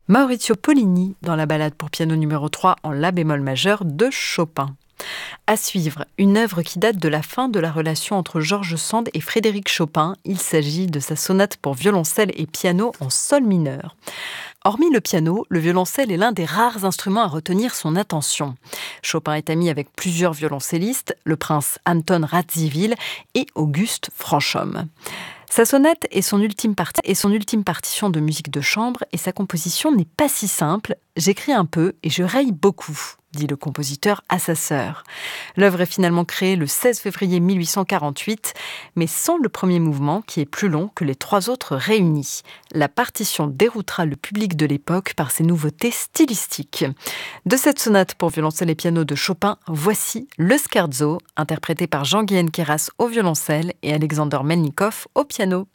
Maurizio Pollini dans la ballade pour piano numéro 3 en la bémol majeur de Chopin. À suivre, une œuvre qui date de la fin de la relation entre George Sand et Frédéric Chopin. Il s'agit de sa sonate pour violoncelle et piano en sol mineur. Hormis le piano, le violoncelle est l'un des rares instruments à retenir son attention. Chopin est ami avec plusieurs violoncellistes, le prince Anton Radziwiłł et Auguste Franchomme. Sa sonate est son ultime partition de musique de chambre et sa composition n'est pas si simple. J'écris un peu et je raye beaucoup, dit le compositeur à sa sœur. L'œuvre est finalement créée le 16 février 1848, mais sans le premier mouvement qui est plus long que les 3 autres réunis. La partition déroutera le public de l'époque par ses nouveautés stylistiques. De cette sonate pour violoncelle et piano de Chopin, voici le scherzo, interprété par Jean-Guyen Queyras au violoncelle et Alexander Melnikov au piano.